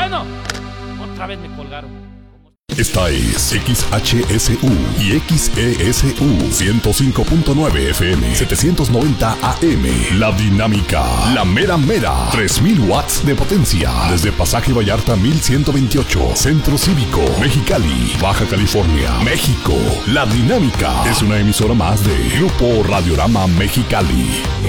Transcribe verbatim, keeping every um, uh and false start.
Bueno, otra vez me colgaron. Esta es X H S U y X E S U ciento cinco punto nueve F M, setecientos noventa A M. La Dinámica, la mera mera, tres mil watts de potencia. Desde Pasaje Vallarta mil ciento veintiocho, Centro Cívico, Mexicali, Baja California, México. La Dinámica es una emisora más de Grupo Radiorama Mexicali.